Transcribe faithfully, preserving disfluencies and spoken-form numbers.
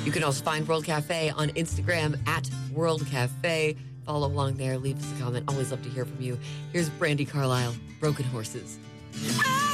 You can also find World Cafe on Instagram at World Cafe. Follow along there. Leave us a comment. Always love to hear from you. Here's Brandi Carlile, Broken Horses. I